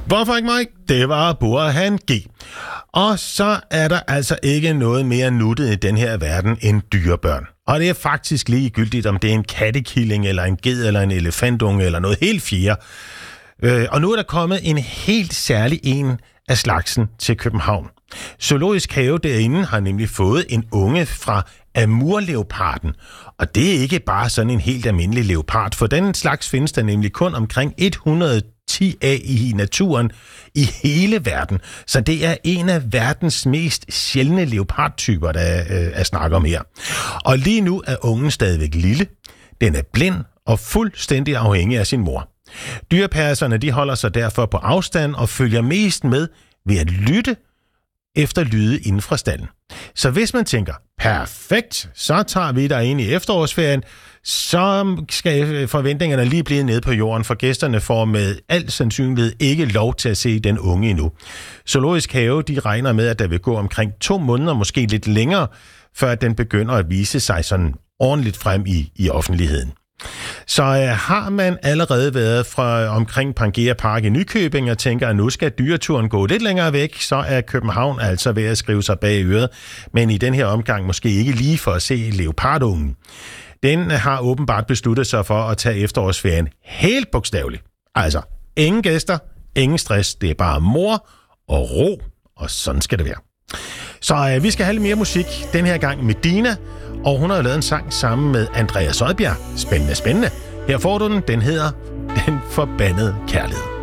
Hvorfor ikke mig? Det var Burhan G. Og så er der altså ikke noget mere nuttet i den her verden end dyrebørn. Og det er faktisk ligegyldigt, om det er en kattekilling, eller en ged, eller en elefantunge, eller noget helt fjerde. Og nu er der kommet en helt særlig en af slagsen til København. Zoologisk Have derinde har nemlig fået en unge fra amurleoparden. Og det er ikke bare sådan en helt almindelig leopard, for den slags findes der nemlig kun omkring 110 af i naturen i hele verden. Så det er en af verdens mest sjældne leopardtyper, der er snak om her. Og lige nu er ungen stadigvæk lille, den er blind og fuldstændig afhængig af sin mor. Dyrepasserne de holder sig derfor på afstand og følger mest med ved at lytte efter lyde inden fra stallen. Så hvis man tænker, perfekt, så tager vi dig ind i efterårsferien, så skal forventningerne lige blive nede på jorden, for gæsterne får med al sandsynlighed ikke lov til at se den unge endnu. Zoologisk Have, de regner med, at der vil gå omkring 2 måneder, måske lidt længere, før den begynder at vise sig sådan ordentligt frem i offentligheden. Så har man allerede været fra omkring Pangea Park i Nykøbing og tænker, at nu skal dyreturen gå lidt længere væk, så er København altså ved at skrive sig bag øret, men i den her omgang måske ikke lige for at se leopardungen. Den har åbenbart besluttet sig for at tage efterårsferien helt bogstaveligt. Altså, ingen gæster, ingen stress, det er bare mor og ro, og sådan skal det være. Så vi skal have lidt mere musik, den her gang med Dina, og hun har lavet en sang sammen med Andreas Odbjerg. Spændende, spændende. Her får du den hedder Den Forbandede Kærlighed.